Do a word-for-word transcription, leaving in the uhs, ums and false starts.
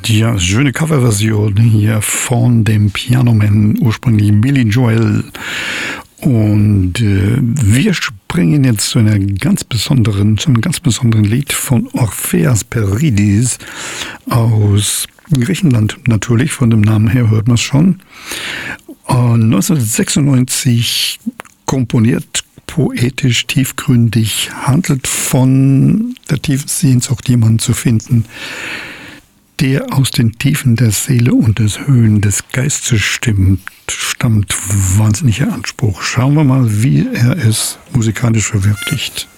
Ja, schöne Coverversion hier von dem Pianoman, ursprünglich Billy Joel. Und äh, wir springen jetzt zu einer ganz besonderen, zu einem ganz besonderen Lied von Orpheas Peridis aus Griechenland natürlich, von dem Namen her hört man es schon. Äh, neunzehnhundertsechsundneunzig komponiert, poetisch, tiefgründig, handelt von der tiefen Sehnsucht, jemanden zu finden, der aus den Tiefen der Seele und des Höhen des Geistes stimmt, stammt. Wahnsinniger Anspruch. Schauen wir mal, wie er es musikalisch verwirklicht.